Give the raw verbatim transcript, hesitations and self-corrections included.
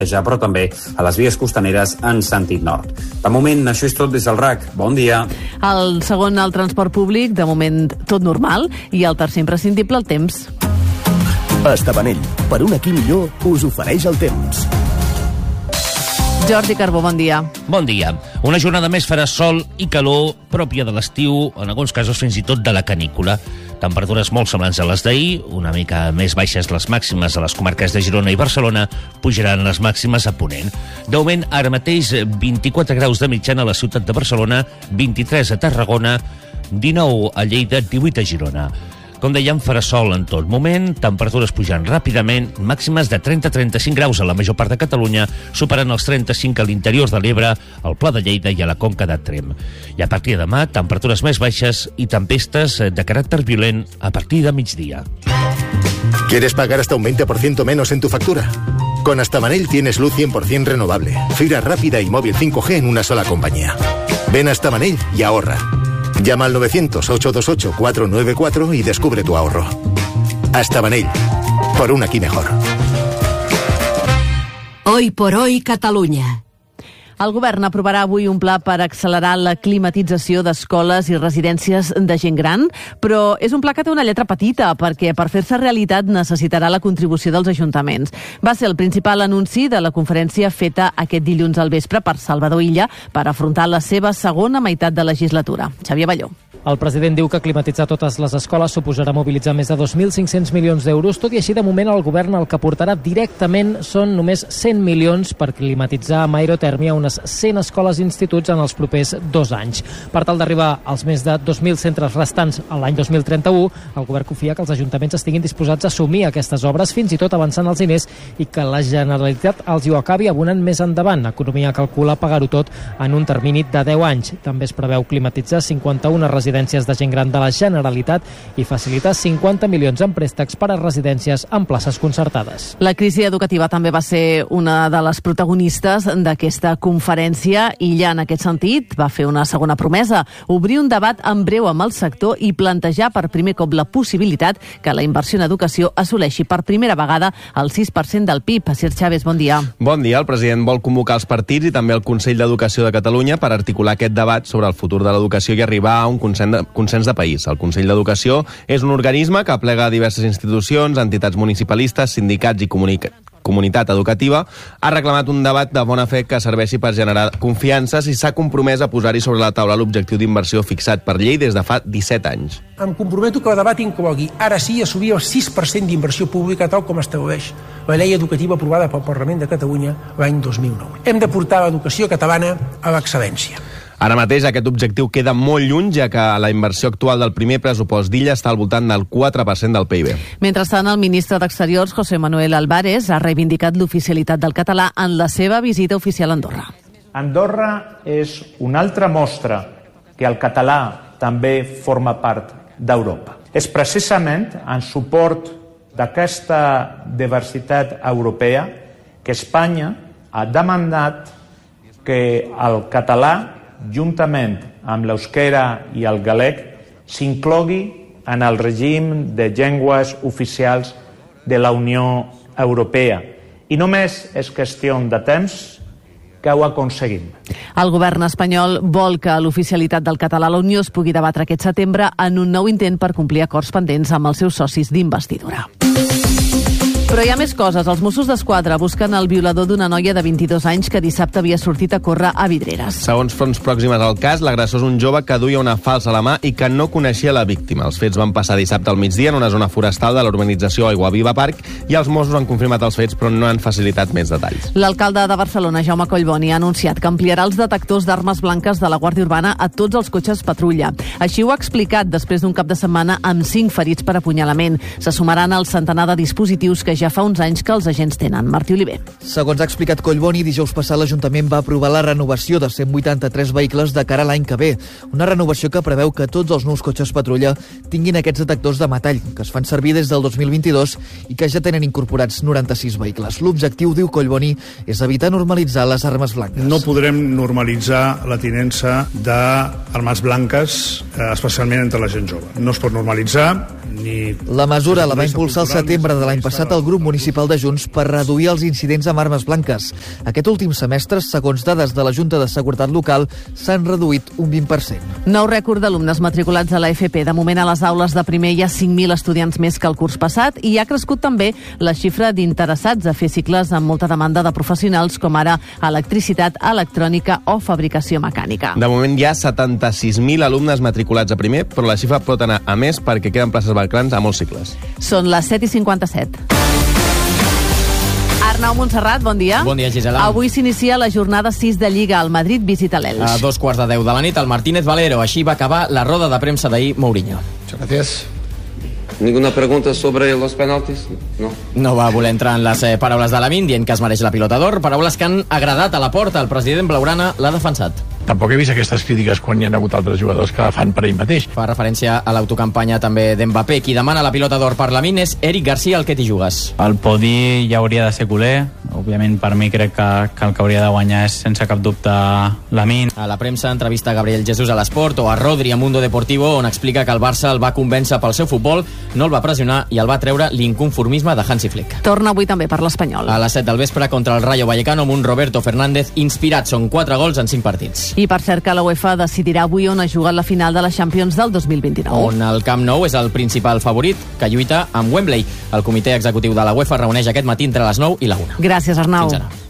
ja, però també a les vies costaneres en sentit nord. De moment, això és tot des del R A C. Bon dia. El segon, el transport públic, de moment tot normal, i el tercer imprescindible, el temps. Estabanell, per un aquí millor, us ofereix el temps. Jordi Carbó, bon dia. Bon dia. Una jornada més farà sol i calor pròpia de l'estiu, en alguns casos fins i tot de la canícula. Temperatures molt semblants a les d'ahir, una mica més baixes les màximes a les comarques de Girona i Barcelona, pujaran les màximes a Ponent. De moment, ara mateix, vint-i-quatre graus de mitjana a la ciutat de Barcelona, vint-i-tres a Tarragona, dinou a Lleida, divuit a Girona. Com dèiem, farà sol en tot moment, temperatures pujant ràpidament, màximes de trenta a trenta-cinc graus a la major part de Catalunya, superant els trenta-cinc a l'interior de l'Ebre, al Pla de Lleida i a la Conca de Tremp. I a partir de demà, temperatures més baixes i tempestes de caràcter violent a partir de migdia. ¿Quieres pagar hasta un veinte por ciento menos en tu factura? Con Estabanell tienes luz cien por ciento renovable, fibra rápida y móvil cinco G en una sola compañía. Ven a Estabanell y ahorra. Llama al novecientos, ocho dos ocho, cuatro nueve cuatro y descubre tu ahorro. Estabanell, por un aquí mejor. Hoy por hoy, Catalunya. El govern aprovarà avui un pla per accelerar la climatització d'escoles i residències de gent gran, però és un pla que té una lletra petita, perquè per fer-se realitat necessitarà la contribució dels ajuntaments. Va ser el principal anunci de la conferència feta aquest dilluns al vespre per Salvador Illa per afrontar la seva segona meitat de legislatura. Xavier Balló. El president diu que climatitzar totes les escoles suposarà mobilitzar més de dos mil cinc-cents milions d'euros. Tot i així, de moment, el govern el que portarà directament són només cent milions per climatitzar amb aerotèrmia unes cent escoles i instituts en els propers dos anys. Per tal d'arribar als més de dos mil centres restants a l'any dos mil trenta-u, el govern confia que els ajuntaments estiguin disposats a assumir aquestes obres, fins i tot avançant els diners, i que la Generalitat els hi acabi abonant més endavant. Economia calcula pagar-ho tot en un termini de deu anys. També es preveu climatitzar cinquanta-una residències residències de gent gran de la Generalitat i facilitar cinquanta milions en préstecs per a residències en places concertades. La crisi educativa també va ser una de les protagonistes d'aquesta conferència i ja en aquest sentit va fer una segona promesa, obrir un debat en breu amb el sector i plantejar per primer cop la possibilitat que la inversió en educació assoleixi per primera vegada el sis per cent del P I B. Sir Chávez, bon dia. Bon dia. El president vol convocar els partits i també el Consell d'Educació de Catalunya per articular aquest debat sobre el futur de l'educació i arribar a un consens de, consens de país. El Consell d'Educació és un organisme que aplega diverses institucions, entitats municipalistes, sindicats i comunica comunitat educativa. Ha reclamat un debat de bona fe que serveixi per generar confiances i s'ha compromès a posar-hi sobre la taula l'objectiu d'inversió fixat per llei des de fa disset anys. Em comprometo que el debat inclogui ara sí assumir el sis per cent d'inversió pública tal com estableix la llei educativa aprovada pel Parlament de Catalunya l'any dos mil nou. Hem de portar l'educació catalana a l'excel·lència. Ara mateix aquest objectiu queda molt lluny, ja que la inversió actual del primer pressupost d'Illa està al voltant del quatre per cent del P I B. Mentrestant, el ministre d'Exteriors, José Manuel Álvarez, ha reivindicat l'oficialitat del català en la seva visita oficial a Andorra. Andorra és una altra mostra que el català també forma part d'Europa. És precisament en suport d'aquesta diversitat europea que Espanya ha demandat que el català, juntament amb l'euskera i el galec, s'inclogui en el règim de llengües oficials de la Unió Europea. I només és qüestió de temps que ho aconseguim. El govern espanyol vol que l'oficialitat del català a la Unió es pugui debatre aquest setembre en un nou intent per complir acords pendents amb els seus socis d'investidura. Però hi ha més coses. Els Mossos d'Esquadra busquen el violador d'una noia de vint-i-dos anys que dissabte havia sortit a córrer a Vidreres. Segons fonts pròximes al cas, l'agressor és un jove que duia una falsa a la mà i que no coneixia la víctima. Els fets van passar dissabte al migdia en una zona forestal de l'urbanització Aiguaviva Park i els Mossos han confirmat els fets però no han facilitat més detalls. L'alcalde de Barcelona, Jaume Collboni, ha anunciat que ampliarà els detectors d'armes blanques de la Guàrdia Urbana a tots els cotxes patrulla. Així ho ha explicat després d'un cap de setmana amb cinc ferits per apunyalament. Se sumaran al centenar de dispositius que ja fa uns anys que els agents tenen. Martí Oliver. Segons ha explicat Collboni, dijous passat l'Ajuntament va aprovar la renovació de cent vuitanta-tres vehicles de cara a l'any que ve. Una renovació que preveu que tots els nous cotxes patrulla tinguin aquests detectors de metall, que es fan servir des del dos mil vint-i-dos i que ja tenen incorporats noranta-sis vehicles. L'objectiu, diu Collboni, és evitar normalitzar les armes blanques. No podrem normalitzar la tinença d'armes blanques, especialment entre la gent jove. No es pot normalitzar ni... La mesura la va impulsar al setembre de l'any passat el grup municipal de Junts per reduir els incidents amb armes blanques. Aquest últim semestre, segons dades de la Junta de Seguretat Local, s'han reduït un vint per cent. Nou rècord d'alumnes matriculats a la F P. De moment a les aules de primer hi ha cinc mil estudiants més que el curs passat i ha crescut també la xifra d'interessats a fer cicles amb molta demanda de professionals com ara electricitat, electrònica o fabricació mecànica. De moment hi ha setanta-sis mil alumnes matriculats a primer, però la xifra pot anar a més perquè queden places vacants a molts cicles. Són les set i cinquanta-set. Arnau Montserrat, bon dia. Bon dia, Gisela. Avui s'inicia la jornada sis de Lliga. El Madrid visita l'Elx. A dos quarts de deu de la nit, el Martínez Valero. Així va acabar la roda de premsa d'ahir Mourinho. Gràcies. ¿Ninguna pregunta sobre los penaltis? No. No va voler entrar en les eh, paraules de Lamin, dient que es mereix la pilota d'or, paraules que han agradat a la porta. El president blaugrana l'ha defensat. Tampoc he vist aquestes crítiques quan hi ha hagut altres jugadors que la fan per ell mateix. Fa referència a l'autocampanya també d'Mbappé. Qui demana la pilota d'or per Lamin és Eric Garcia, al que t'hi jugues. El podi ja hauria de ser culer. Òbviament, per mi crec que, que el que hauria de guanyar és sense cap dubte Lamin. A la premsa entrevista a Gabriel Jesús a l'Esport o a Rodri a Mundo Deportivo, on explica que el Barça el va convèncer pel seu futbol, no el va pressionar i el va treure l'inconformisme de Hansi Flick. Torna avui també per l'Espanyol. A les set del vespre contra el Rayo Vallecano amb un Roberto Fernández inspirat. Són quatre gols en cinc partits. I per cert que la UEFA decidirà avui on ha jugat la final de la Champions del dos mil vint-i-nou. On el Camp Nou és el principal favorit, que lluita amb Wembley. El comitè executiu de la UEFA reuneix aquest matí entre les nou i la una. Gràcies, Arnau. Fins ara.